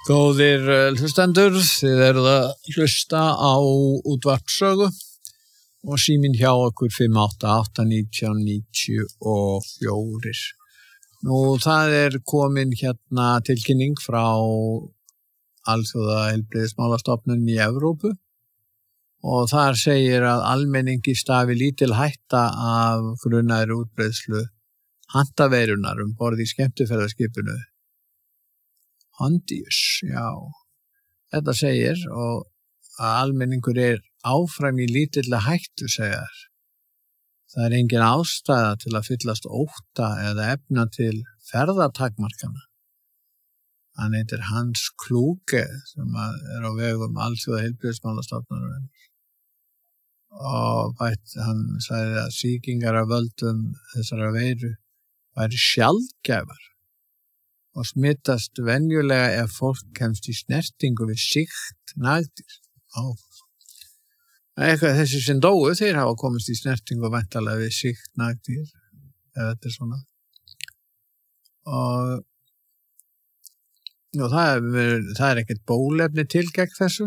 Góðir hlustendur, þið eruð að hlusta á útvarpssögu og síminn hjá okkur 588-1994. Nú, það komin hérna tilkynning frá Alþjóðaheilbrigðismálastofnunin í Evrópu og þar segir að almenningi stafi lítil hætta af grunaðri útbreiðslu handaveirunar borð í skemmtiferðaskipinu Hondius, já. Þetta segir og að almenningur áfram í lítilli hættu, segir. Það engin ástæða til að fyllast ótta eða efna til ferðatakmarkana. Hann heitir Hans Kluge sem á vegum Alþjóðaheilbrigðismálastofnunarinnar. Og hann sagði að sýkingar af völdum þessara veiru væri sjaldgæfar og smittast venjulega ef fólk kemst í snertingu við sýkt nagdýr. Eitthvað þessi sem dóu, þeir hafa komist í snertingu væntanlega við sýkt nagdýr, ef þetta svona. Og það ekkert bólefni til gegn þessu.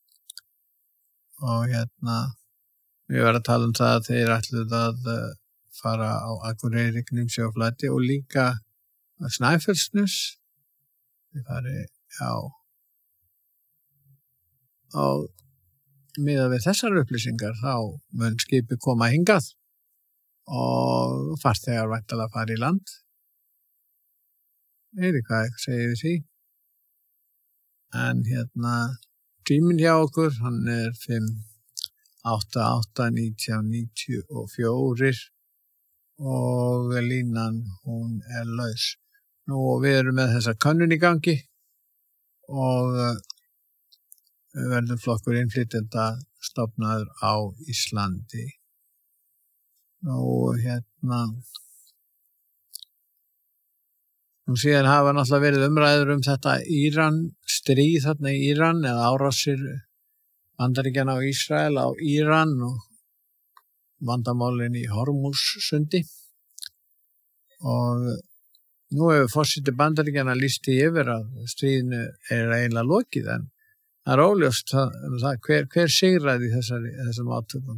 Og við verðum að tala það að þeir ætluðu að fara á Akureyri, Grímseyjarflati og líka Snæfellsnes. Og miðað við þessar upplýsingar þá mun skipið koma hingað og farþegar væntanlega fara í land. Hvað segir við því? En tíminn hjá okkur, hann 588-1994 og línan hún laus. Nú við erum með þessa könnun í gangi og við verðum flokkur innflytjenda stofnaður á Íslandi. Nú síðan hafa náttúrulega verið umræður þetta stríð þarna í Íran eða árásir Bandaríkjanna á Ísrael á Íran og vandamálin í Hormússundi. Og nú hefur forseti Bandaríkjanna lýst því yfir að stríðinu eiginlega lokið, en það óljóst hver sigraði í þessum átökum.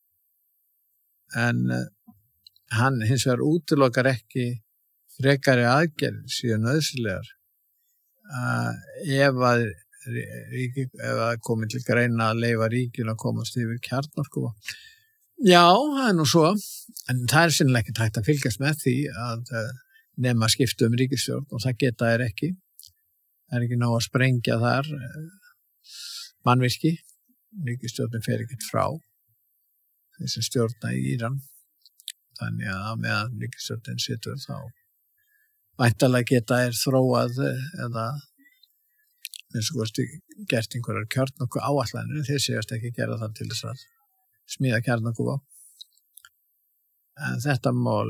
En hann hins vegar útilokar ekki frekari aðgerðir síðan nauðsynlegar ef það komi til greina að leyfa ríkinu að komast yfir kjarnorkuvopn. Já, það nú svo, en það sennilega ekki hægt að fylgjast með því að nema skipta ríkisstjórn og það geta ekki. Það ekki nóg að sprengja þar mannvirki. Ríkisstjórnin fer ekkert frá þessi stjórna í Íran. Þannig að meðan ríkisstjórnin situr þá væntanlega geta þróað eða gert einhverjar kjarnorku áætlanir. Þeir segjast ekki gera það til þess að smíða kjarnorkuvopn. En þetta mál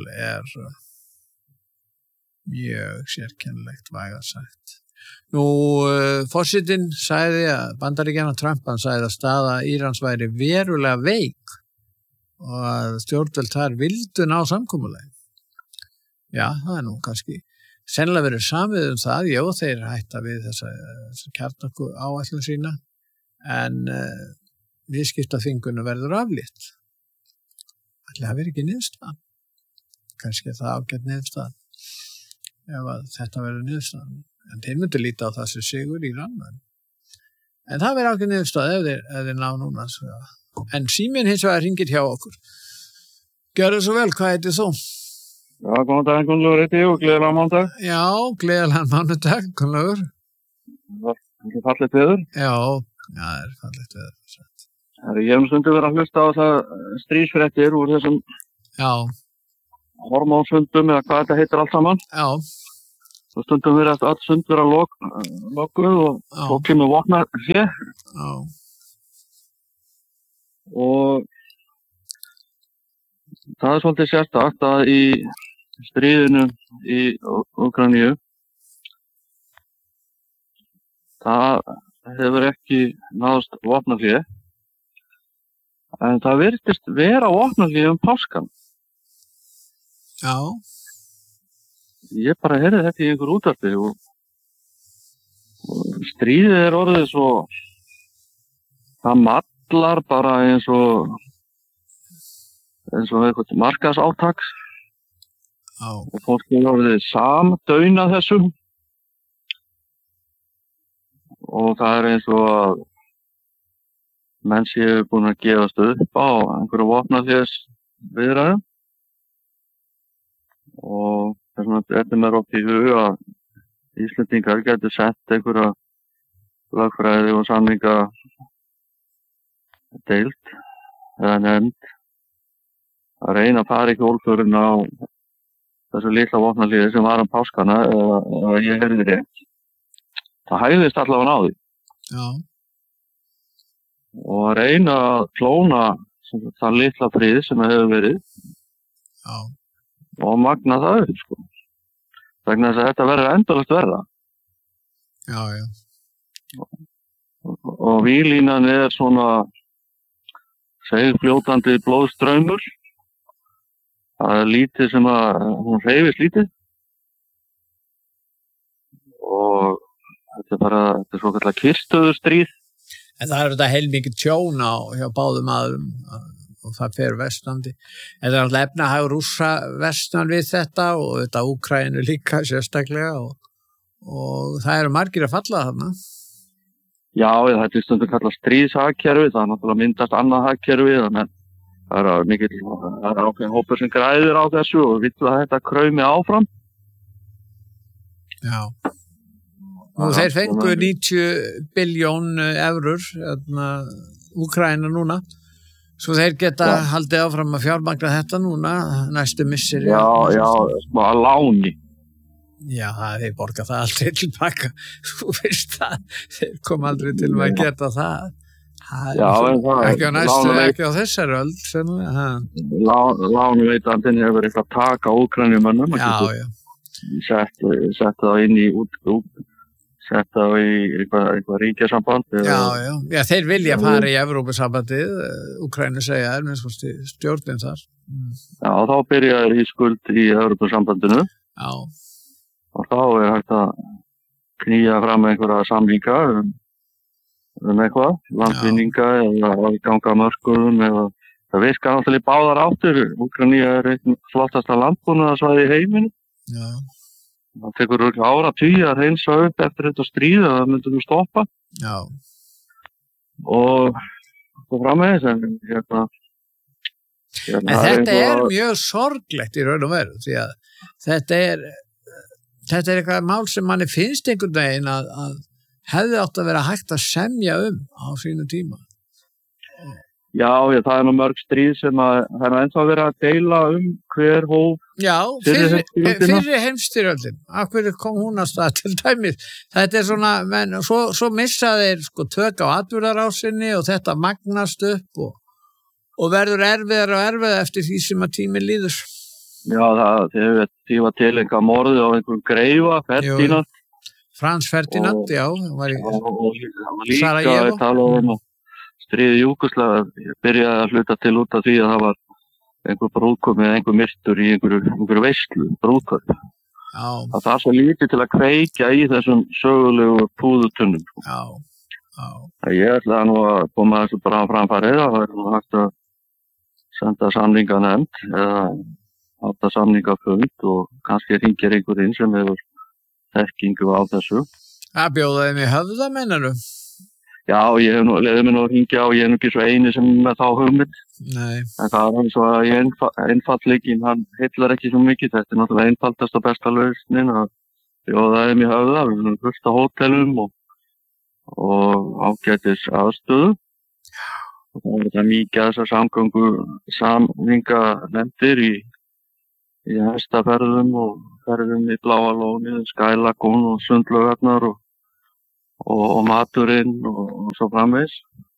mjög sérkennilegt vægast sagt. Nú, forsetinn sagði að Bandaríkjanna Trump, hann sagði að staða Írans væri verulega veik og að stjórnvöld þar vildu ná samkomulagi. Já, það nú kannski sennilega verið samið það, já, þeir hætta við þessa kjarnorku áætlun sína, en viðskiptaþvingunum verður aflétt. Ætli það verið ekki niðurstaðan. Kannski það ágætt niðurstaðan. Ef þetta verður niðurstaðan. En þeir myndu líta á það sem sigur í rannan. En það verður ágætt niðurstaðan ef þeir ná núna. En síminn hins vegar hringir hjá okkur. Gjörðu svo vel, hvað heitir þú? Já, góðan dag, Gunnlaugur heiti ég og gleðilegan mánudag. Já, gleðilegan mánudag, Gunnlaugur. Það fallegt veður. Já, það fallegt veður. Ég hef stundum verið að hlusta á það stríðsfréttir úr þessum hormónsundum eða hvað þetta heitir allt saman. Já. Svo stundum verið að öll sund vera lokuð og svo kemur vopnahlé. Já. Og það svolítið sérstakt að í stríðinu í Úkraínu það hefur ekki náðst vopnahlé. En það virtist vera vopnahlé páskan. Já. Ég bara heyrði þetta í einhver útvarpi Stríðið orðið svo, það mallar bara eins og eitthvað markaðsátaks og fólk orðið samdauna þessu og það eins og að menn séu búin að gefast upp á einhverju vopnahlés viðræðum og þess vegna þetta mér oft í hug að Íslendingar getur sett einhverja lögfræði og samninga deild eða nefnd að reyna að fara í hjólföruna á þessu litla vopnahléi sem var páskana eða ég heyrði rétt. Það hægðist allavega á því. Já. Og að reyna að klóna það litla frið sem hefur verið. Já. Og magna það upp, sko. Vegna þess að þetta verður endalaust verða. Já, já. Og víglínan svona segfljótandi blóðstraumur. Það lítið sem að hún hreyfist lítið. Og þetta er svo kallar kyrrstöðustríð. En það þetta heilmikið tjón hjá báðum aðrum og það fer versnandi. En það alltaf efnahagur Rússa versnan við þetta og þetta Úkraínu líka sérstaklega og það eru margir að falla þarna. Já, þetta stundum kallað stríðshagkerfi, það náttúrulega myndast annað hagkerfi, þannig það er ákveðin hópur sem græðir á þessu og vill að þetta kraumi áfram. Já. Nú þeir fengu 90 biljón eurur, Úkraína núna. Svo þeir geta haldið áfram að fjármagna þetta núna, næstu misseri. Já, smá láni. Já, þeir borga það aldrei tilbaka. Þú veist það, þeir kom aldrei til að geta það. Já, ekki á næstu, ekki á þessari öld. Lánuveitandinn hefur eitthvað taka Úkraínumönnum. Já. Sett það inn í sett það í eitthvað ríkjasamband. Já, þeir vilja fara í Evrópusambandið, Úkraínu segja minnst stjórnin þar. Já, þá byrjaði í skuld í Evrópusambandinu. Já. Og þá hægt að knýja fram einhverja samninga eitthvað, landvinninga eða ganga mörkuðum eða það virkar náttúrulega í báðar áttir. Úkraína einn flottasta landbúnaðarsvæði í heiminum. Já. Það tekur áratugi að hreinsa upp eftir þetta stríð að það myndum stoppa. Já. Og framvegis en þetta er mjög sorglegt í raun og veru því að þetta er eitthvað mál sem manni finnst einhvern veginn að hefði átt að vera hægt að semja á sínu tíma. Já, það er nú mörg stríð sem það er ennþá verið að deila hver hóf. Já, fyrir heimsstyrjöldin. Af hverju kom hún að stað til dæmis? Þetta er svona, menn, svo missa þeir tök á atburðarásinni og þetta magnast upp og verður erfiðar og erfiðar eftir því sem að tíminn líður. Já, því var til einhver morðið á einhverjum greifa, Ferdinand. Frans Ferdinand, já. Og líka talaði stríðið Júgóslavíu byrjaði að hluta til út af því að það var einhver brúðkaup eða einhver myrtur í einhverju veislu, brúðkaup. Já. Það er svo lítið til að kveikja í þessum sögulegu púðutunnum. Já. Ég ætlaði nú að koma þessu bara á framfærið, það var nú hægt að senda samninganefnd eða halda samningafund og kannski hringir einhverjum sem hefur þekkingu á þessu. Það bjóðaði mig höfða, meinaru? Já, ég hef nú leiðið mér nú að hringja og ég er nú ekki svo eini sem með þá hugmynd. Nei. En það er svo að einfaldleikinn, hann hillar ekki svo mikið. Þetta er náttúrulega einfaldast og besta lausnin að bjóðaði mig höfða. Við erum fullt á hótelum og ágætis aðstöðu. Og það er þetta mikið þessar samninganefndir í hestaferðum og ferðum í Bláa lónið, Skælagún og Sundlaugarnar og maturinn og svo framvegis.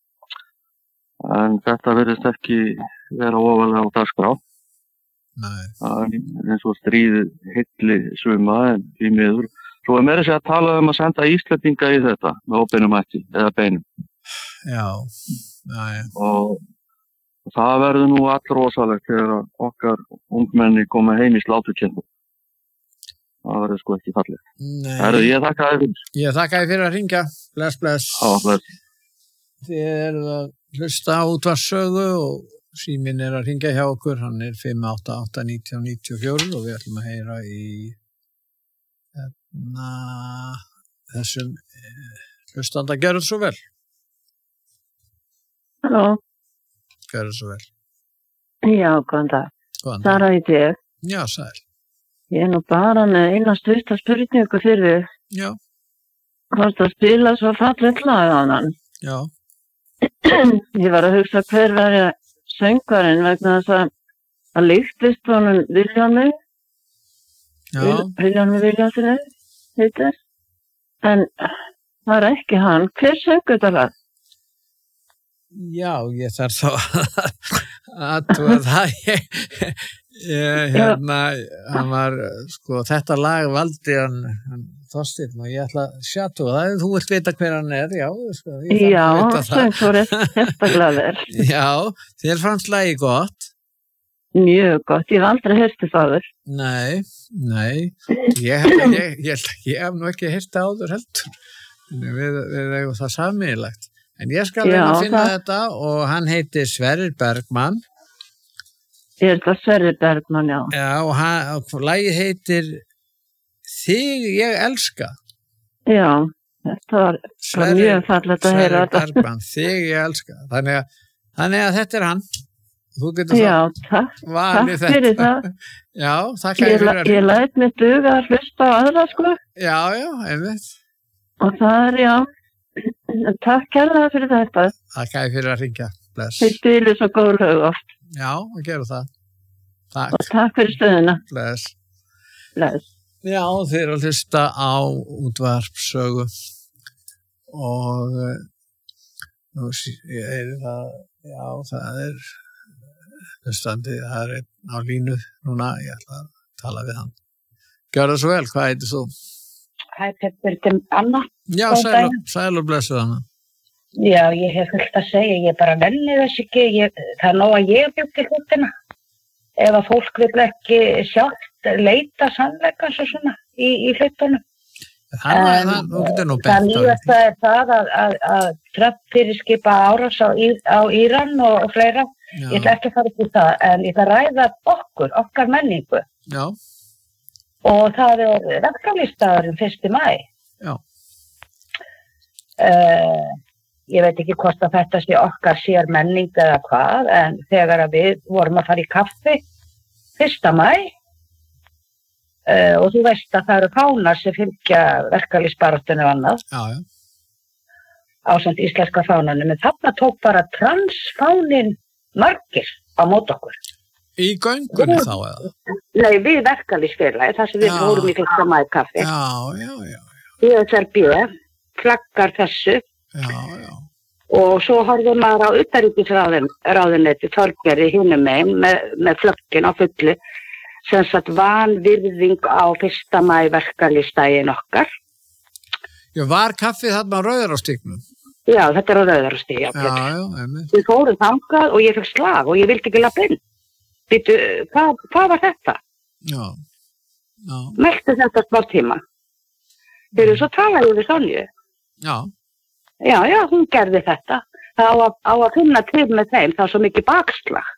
En þetta virðist ekki vera ofalega á dagskrá. Nei. Það er eins og stríðið hilli suma en því miður. Svo meira að tala að senda Íslendinga í þetta með óbeinum hætti eða beinum. Já. Og það verður nú allrosalegt þegar okkar ungmenni koma heim í sláturkenndum. það verður sko ekki fallið. Nei. Ég þakka þér fyrir. Ég þakka þér fyrir að hringja. Bless. Já, bless. Þið eruð að hlusta á útvarpssögu og síminn að hringja hjá okkur. Hann 588-1994 og við ætlum að heyra í þessum hlustanda. Gjörðu svo vel. Halló. Gjörðu svo vel. Já, góðan dag. Góðan dag. Sara heiti ég. Já, sæl. Ég nú bara með eina stutta spurningu fyrir þig. Já. Hvort að spila svo fallegt lag á hann. Já. Ég var að hugsa hver væri söngvarinn vegna þess að líktist honum Viljámi. Já. Viljámi Viljámssyni heitir. En það ekki hann. Hver söngur þetta lag? Já, ég þarf þá að það hann var, sko, þetta lag valdi hann Þorsteinn og ég ætla að sjáttu það, þú vilt vita hver hann já, sko, já, söngvarinn, hefstaklega vel. Já, þér fannst lagi gott? Mjög gott, ég hef aldrei heyrti það. Nei, ég hef nú ekki heyrti áður heldur, við eigum það sameiginlegt. En ég skal finna þetta og hann heitir Sverrir Bergmann. Ég það Sverrir Bergmann, já. Já, og lagið heitir Þig ég elska. Já, þetta var mjög fallegt að heyra þetta. Sverrir Bergmann, Þig ég elska. Þannig að þetta hann. Þú getur takk fyrir það. Já, takk fyrir það. Ég læt mig duga að hlusta á aðra, sko. Já, einmitt. Og það já. Takk kærlega fyrir þetta. Takk fyrir að hringja. Bless. Þið spilir svo góð lög oft. Já, við gerum það. Takk. Og takk fyrir stöðuna. Bless. Já, þið eru að hlusta á útvarpssögu og nú það hlustandi, það einn á línu núna, ég ætla að tala við hann. Gjörðu svo vel, hvað heitir þú? Hæ, Pepper, Anna. Já, sæl og blessuð Anna. Já, ég hef fullt að segja, ég bara nenni þess ekki, það nóg að ég byggi hlutina. Ef að fólk vil ekki sjálft leita sannleikans og svona í hlutunum. Það nýjast það að Trump fyrirskipa árás á Íran og fleira. Já. Ég ætla ekki að fara upp í það, en ég ætla að ræða okkar menningu. Já. Og það verkalýðsdagurinn 1. maí. Já. Ég veit ekki hvort að þetta sé okkar sér menning eða hvað, en þegar við vorum að fara í kaffi 1. maí og þú veist að það eru fánar sem fylgja verkalýðsbaráttunni og annað. Já. Ásamt íslenska fánanum, en þarna tók bara transfánin margir á mót okkur. Í göngunni þá eða? Nei, við verkalýðsfélagi, þar sem við vorum í 1. maí kaffi. Já. ÍSRB flaggar þessu. Já. Og svo horfum maður á utanríkisráðuneyti Þorgerði hinum megin með flöggin á fullu, sem sagt vanvirðing á 1. maí verkalýðsdaginn okkar. Já, var kaffið þarna á Rauðarárstígnum? Já, þetta á Rauðarárstíg, já. Einmitt. Við fórum þangað og ég fekk slag og ég vildi ekki lappa inn. Býtu, hvað var þetta? Já. Melti þetta smá tíma. Þegar svo talaði við Sonju. Já. Já, hún gerði þetta. Það á að finna til með þeim, það var svo mikið bakslag.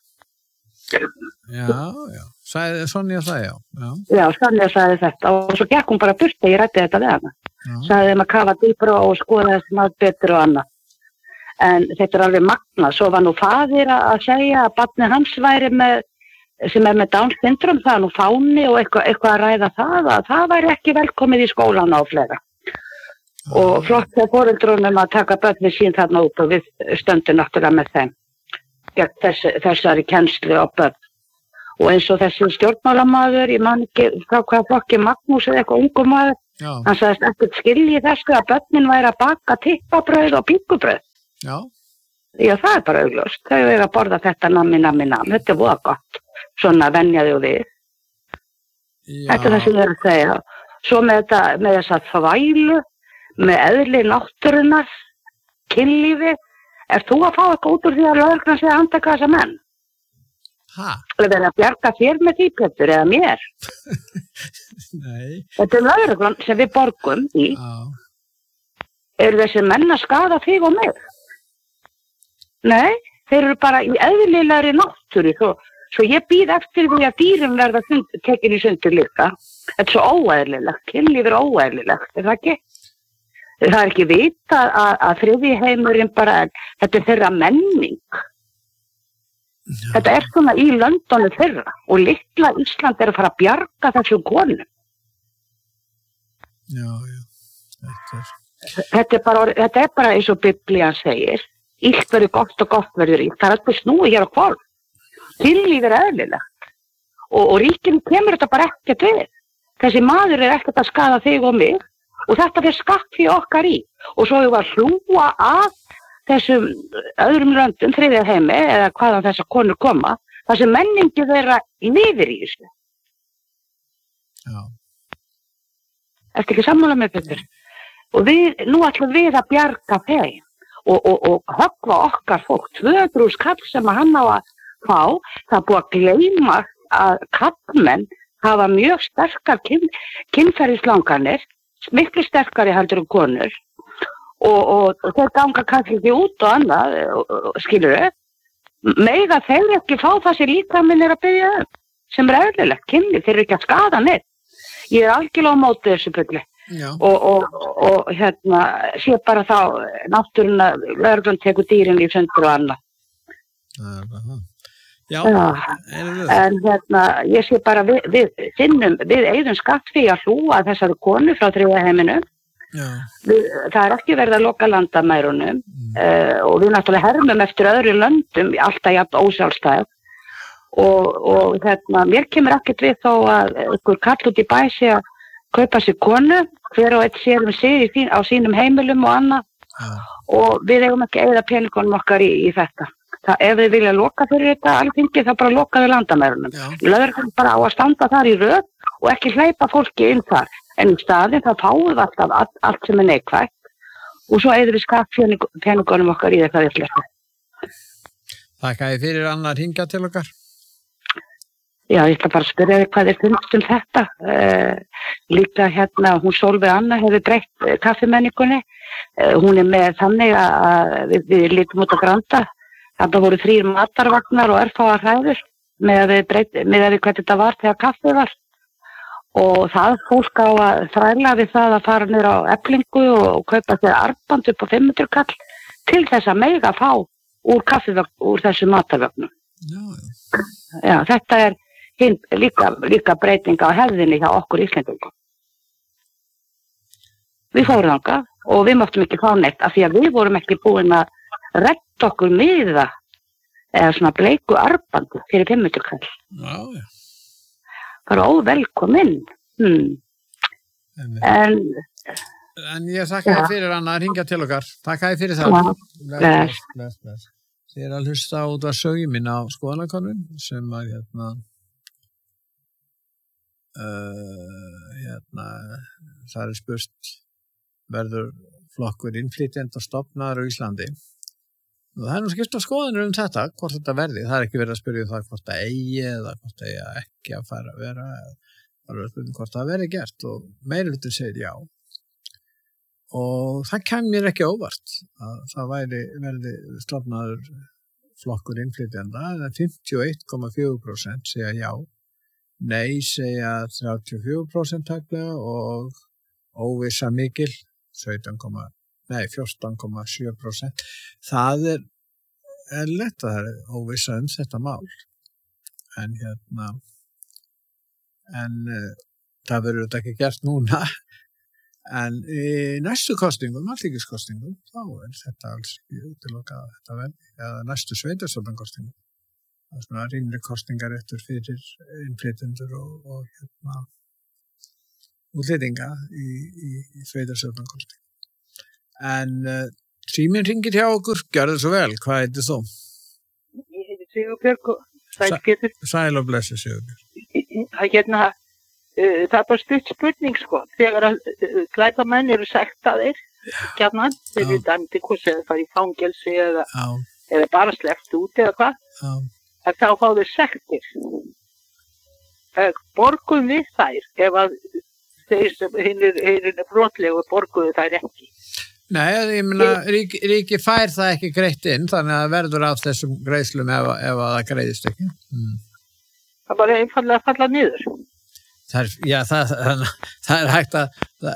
Já. Sagði Sonja það, já. Já, Sonja sagði þetta og svo gekk hún bara burt þegar ég ræddi þetta við hana. Sagði þeim að kafa dýpra og skoða þess maður betur og annað. En þetta alveg magnað. Svo var nú faðir að segja að barnið hans væri sem með Down syndrom, það nú fáni og eitthvað að ræða það, að það væri ekki velkomið í skólan á fleira. Og flott þegar foreldrunum að taka börnin sín þarna út og við stöndum náttúrulega með þeim gegn þessari kennslu á börn. Og eins og þessi stjórnmálamaður, ég man ekki frá hvaða flokki, Magnús eða eitthvað ungur maður, hann sagðist ekkert skilji þessu að börnin væri að baka tippabrauð og píkubrauð. Já, það er bara augljóst. Þau eru að borða þetta nammi. Þetta er voða gott. Svona venjaði og við. Þetta er það sem ég er að segja. Svo með þess að þvælu, með eðli náttúrunnar, kynlífi, er þú að fá eitthvað út úr því að lögreglan sé að handtaka þessa menn? Það verið að bjarga þér með því, Pétur, eða mér. Nei. Þetta lögreglan sem við borgum í. Eru þessi menn að skaða þig og mig? Nei, þeir eru bara í eðlilegri náttúru. Svo ég býð eftir því að dýrin verða tekin í sundur líka. Þetta er svo óeðlilegt. Kynlíf er óeðlilegt, er það ekki? Það er ekki vita að þriðji heimurinn bara, þetta er þeirra menning. Já. Þetta er svona í löndunum þeirra og litla Ísland er að fara að bjarga þessum konum. Já. Þetta er bara eins og Biblían segir. Illt verður gott og gott verður illt. Það er alltaf snúið hér á hvolf. Kynlíf er eðlilegt. Og ríkinu kemur þetta bara ekkert við. Þessi maður er ekkert að skaða þig og mig. Og þetta fyrir skatt fyrir okkar í. Og svo við varum hlúa að þessum öðrum löndum, þriðja heimi, eða hvaðan þessar konur koma, þar sem menningi þeirra lifir í þessu. Já. Ertu ekki sammála með Pétur? Og nú ætlum við að bjarga þeim og höggva okkar fólk. 200 kall sem hann á að fá, það er búið að gleyma að kallmenn hafa mjög sterkar kynferðislanganir, miklu sterkari heldur konur og þeir ganga kannski ekki út og annað, skilurðu, mega þeir ekki fá það sem líkaminn er að biðja sem er eðlilegt, kynlíf, þeir eru ekki að skaða neitt. Ég er algjörlega á móti þessu bulli og sé bara þá náttúruna, lögreglan tekur dýrin í sundur og annað. Já. En ég sé bara við eigðum skatt fyrir að hlúa þessari konu frá þriðja heiminum. Það er ekki verið að loka landamærunum og við náttúrulega hermum eftir öðru löndum alltaf jafn ósjálfstæð og mér kemur ekkert við þó að einhver kall út í bæ sé að kaupa sér konu, hver og eitt sér sig á sínum heimilum og annað og við eigum ekki að eyða peningunum okkar í þetta. Ef þið vilja loka fyrir þetta alþingi þá bara loka við landamærunum. Lögreglan bara á að standa þar í röð og ekki hleypa fólki inn þar. En í staðinn þá fáum við alltaf allt sem er neikvætt og svo eyðum við skatt peningunum okkar í þetta vitleysu. Þakka þér fyrir, Anna, að hringja til okkar. Já, ég ætla bara að spyrja þig hvað þið finnst þetta. Líka hún Sólveig Anna hefur breytt kaffimenningunni. Hún er með þannig að við lítum út að Granda. Þarna voru 3 matarvagnar og örfáar hræður með að við hvað þetta var þegar kaffi var. Og það fólk á að þræla við það að fara niður á Eflingu og kaupa sér armband upp á 500 kall til þess að mega fá úr þessu matarvagnum. Já, þetta er líka breyting á hefðinni hjá okkur Íslendingum. Við fórum þangað og við máttum ekki fá neitt af því að við vorum ekki búin að redda okkur miða eða svona bleiku armbandi fyrir 500 kall. Já. Bara óvelkomin. En ég þakka þér fyrir, Anna, að hringja til okkar. Þakka þér fyrir það. Bless. Þið er að hlusta út af sögum minn á skoðanakönnun sem að það er spurt verður flokkur innflytjenda stofnaður á Íslandi. Og það er nú skipt á skoðanir þetta, hvort þetta verði. Það er ekki verið að spyrja það hvort það eigi eða hvort það eigi ekki að fara að vera. Það er spurning hvort það verði gert og meirihluti segir já. Og það kemur mér ekki óvart að það verði stofnaður flokkur innflytjenda, en 51,4% segja já. Nei segja 34% tæklega og óvissa mikil 14,7%. Það er lett að það er óvissa þetta mál. En það verður þetta ekki gert núna. En í næstu kostingum, alþingiskostingum, þá er þetta alls ekki útilokað að þetta verði, eða næstu sveitarstjórnarkostingum. Það er svona rýmri kostingaréttur fyrir innflytjendur og útlendinga í sveitarstjórnarkostingum. En síminn hringir hjá okkur, gjörðu svo vel, hvað heitir þú? Ég heiti Sigurbjörg og Sæl. Sæl og blessu Það Sigurbjörg. það er bara stutt spurning sko, þegar að glæpamenn eru sektaðir, gjarnan, þeir eru dæmdir hvort sem þeir fara í fangelsi eða bara sleppt út eða hvað. að þá fá þeir sektir. Borguðum við þær ef að þeir sem hinir brotlegu borguðu þær ekki. Nei, ég meina, ríki fær það ekki greitt inn, þannig að verður af þessum greiðslum ef að það greiðist ekki. Það bara einfallega falla niður. Það er hægt að,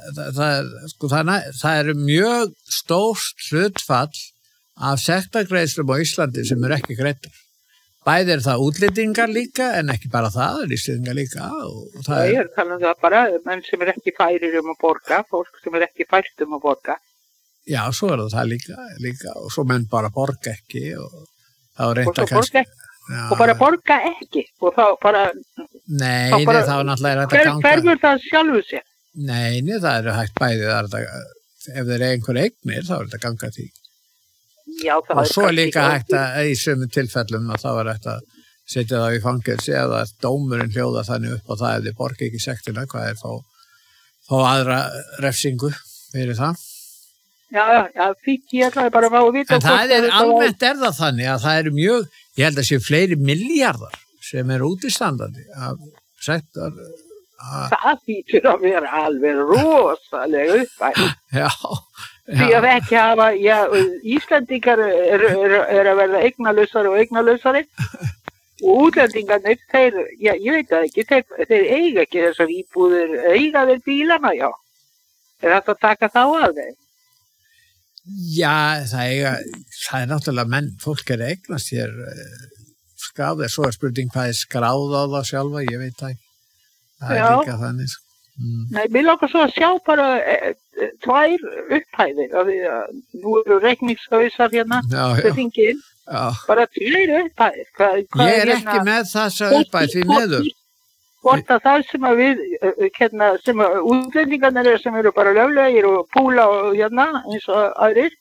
það er mjög stórt hlutfall af sektagreiðslum á Íslandi sem ekki greiddur. Bæði það útlendingar líka, en ekki bara það, Íslendingar líka. Ég er talað það bara, menn sem ekki færir að borga, fólk sem ekki fært að borga. Já, svo það líka, og svo menn bara borga ekki, og þá reynda kannski. Og bara borga ekki, og þá bara... Nei, þá náttúrulega þetta ganga... Hverfur það sjálfu sér? Nei, það er hægt bæði, ef þeir eru einhver eignir, þá þetta ganga því. Já, og svo líka hægt að í sömu tilfellum að þá er hægt að setja það í fangelsi eða að dómurinn hljóða þannig upp á það ef þið borga ekki sektina, hvað er fá aðra refsingu fyrir það. Já, ég ætlaði bara að fá að vita. En það almennt það þannig að það eru mjög, ég held að séu fleiri milljarðar sem eru útistandandi af sektar. Það þýtur að vera alveg rosalega uppæð. Já. Því að ekki hafa, Íslendingar er að verða eignalausari og eignalausari og útlendingarnir, ég veit það ekki, þeir eiga ekki þessar íbúðir, eiga þeir bílana, já. Er þetta að taka þá að þeir? Já, það er náttúrulega menn, fólk er að eignast hér skráð, svo er spurning hvað er skráð á það sjálfa, ég veit það ekki. Það er líka þannig. Nei, mér langar svo að sjá bara tvær upphæðir af því að nú eru reikningshausar hérna fyrir þingin, bara tvær upphæðir. Ég er ekki með þessa upphæð því meður. Hvort að það sem að við, sem að útlendingarnir sem eru bara löglegir og púla og hérna eins og aðrir,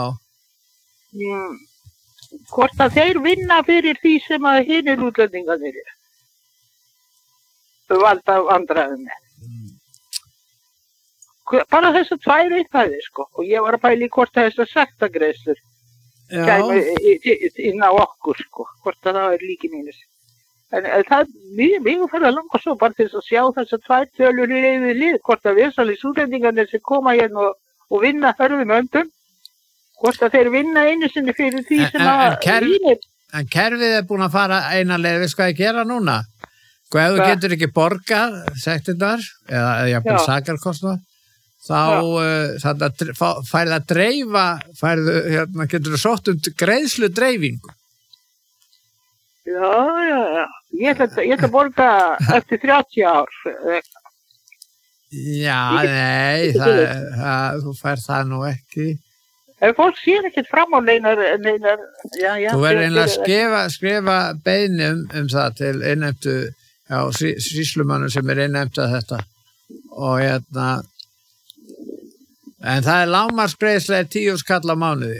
hvort að þeir vinna fyrir því sem að hinir útlendingarnir eru. Valda vandræðum með. Bara þessar tvær upphæðir, sko. Og ég var að pæla í hvort að þessar sektagreiðslur kæmu inn á okkur, sko. Hvort að það líki mínus. En það er mjög fyrir að langa svo bara til þess að sjá þessar tvær tölur í lið, hvort að vesalins útlendingarnir sem koma hérna og vinna hörðum öndum, hvort að þeir vinna einu sinni fyrir því sem að línir. En kerfið er búin að fara eina leið, við hvað ég gera núna? Og ef þú getur ekki borgað sektirnar eða jafnvel sakarkostnað, þá færið að dreifa, getur þú sótt greiðslu dreifingu. Já. Ég ætla að borga eftir 30 ár. Já, nei, þú fær það nú ekki. Ef fólk sér ekkert fram á neinar, þú verður einlega að skrifa beiðni það til innheimtu, sýslumannum sem er innheimta þetta. Og en það er lágmarksgreiðsla 10 skall á mánuði.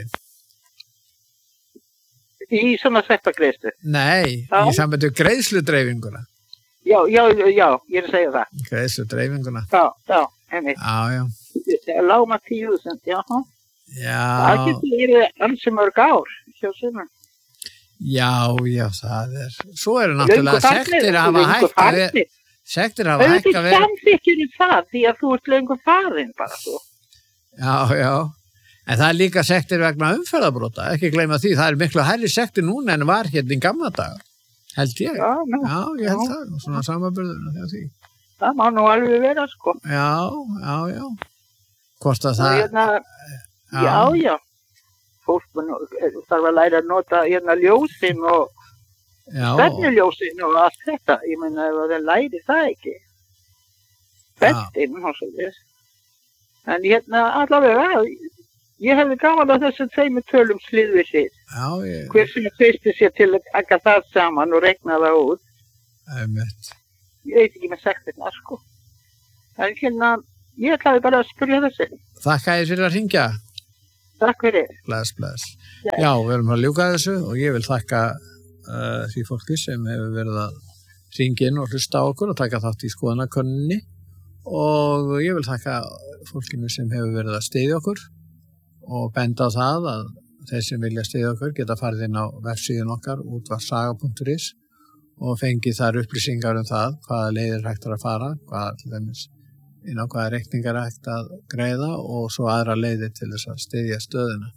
Í svona sektagreiðslu? Nei, í sambandi greiðsludreifinguna. Já, ég er að segja það. Greiðsludreifinguna. Já, einmitt. Já. Lágmark 10.000, já. Það getur verið ansi mörg ár hjá sumum. Já, það er. Svo eru náttúrulega sektir að hafa hækka við. Sektir að hafa hækka við. Þú samþykkir það því að þú ert löngu farin bara svo. Já. En það er líka sektir vegna umferðarbrota, ekki gleyma því, það er miklu hærri sektir núna en var hérna í gamla daga, held ég. Já, ég held það, svona samanburðurinn þegar því. Það má nú alveg vera, sko. Já. Hvort að það... Já. Fólk þarf að læra að nota hérna ljósin og stefnuljósin og allt þetta. Ég meina, ef það læri það ekki. Bettin, og svo þess. En hérna, allavega... Ég hefði gaman að þessu tveimur tölum slið við hlið. Hver sem treysti sér til að taka það saman og regna það út. Ég veit ekki með sektirna, sko. En hérna, ég ætlaði bara að spyrja þessi. Þakka ég fyrir að hringja. Takk fyrir. Bless. Já, við erum að ljúka þessu og ég vil þakka því fólki sem hefur verið að hringja inn og hlusta á okkur og taka þátt í skoðanakönninni. Og ég vil þakka fólkinu sem hefur verið að styðja okkur og benda á það að þeir sem vilja styðja okkur geta farið inn á vefsíðun okkar útvarpssaga.is og fengið þar upplýsingar það hvaða leiðir hægt að fara, hvaða reikningar hægt að greiða og svo aðra leiðir til þess að styðja stöðuna.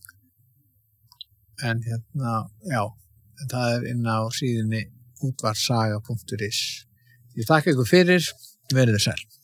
En það inn á síðunni útvarpssaga.is. Ég þakka ykkur fyrir, verið sæl.